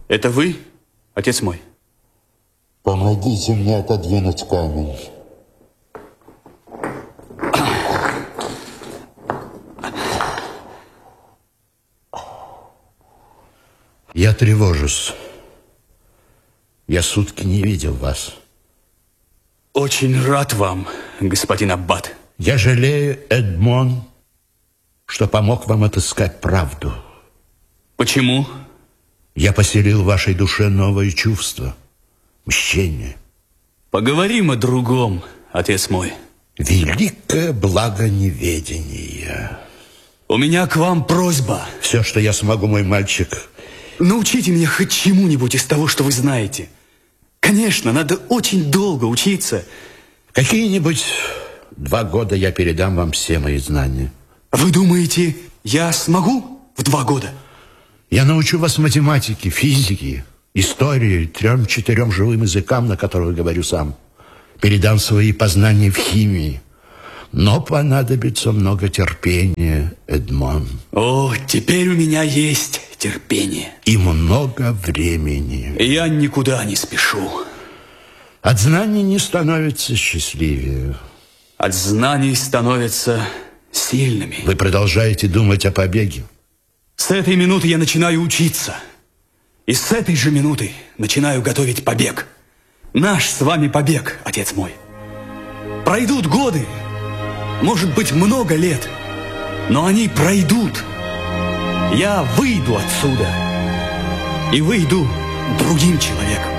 Это вы, отец мой? Помогите мне отодвинуть камень. Я тревожусь. Я сутки не видел вас. Очень рад вам, господин аббат. Я жалею, Эдмон, что помог вам отыскать правду. Почему? Я поселил в вашей душе новое чувство. Мщение. Поговорим о другом, отец мой. Великое благо неведения. У меня к вам просьба. Все, что я смогу, мой мальчик. Научите меня хоть чему-нибудь из того, что вы знаете. Конечно, надо очень долго учиться. Какие-нибудь 2 года я передам вам все мои знания. Вы думаете, я смогу в 2 года? Я научу вас математике, физике, истории, 3-4 живым языкам, на которых говорю сам. Передам свои познания в химии. Но понадобится много терпения, Эдмон. О, теперь у меня есть терпение. И много времени. Я никуда не спешу. От знаний не становится счастливее. От знаний становятся сильными. Вы продолжаете думать о побеге? С этой минуты я начинаю учиться. И с этой же минуты начинаю готовить побег. Наш с вами побег, отец мой. Пройдут годы, может быть, много лет, но они пройдут. Я выйду отсюда и выйду другим человеком.